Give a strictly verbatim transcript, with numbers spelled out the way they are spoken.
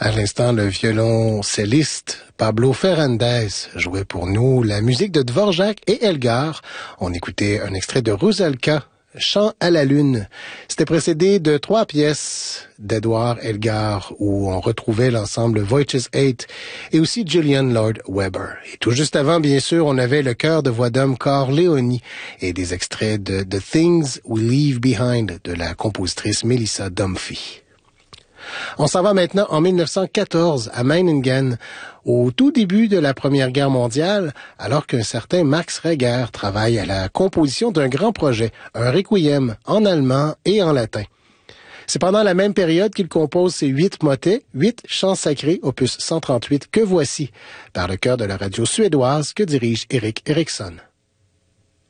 À l'instant, le violoncelliste Pablo Ferrandez jouait pour nous la musique de Dvorak et Elgar. On écoutait un extrait de Rusalka, Chant à la lune. C'était précédé de trois pièces d'Edouard Elgar où on retrouvait l'ensemble Voices eight et aussi Julian Lord Webber. Et tout juste avant, bien sûr, on avait le chœur de voix d'homme Corleone et des extraits de The Things We Leave Behind de la compositrice Melissa Dunphy. On s'en va maintenant en mille neuf cent quatorze à Meiningen, au tout début de la Première Guerre mondiale, alors qu'un certain Max Reger travaille à la composition d'un grand projet, un requiem en allemand et en latin. C'est pendant la même période qu'il compose ses huit motets, huit chants sacrés, opus cent trente-huit, que voici, par le chœur de la radio suédoise que dirige Eric Eriksson.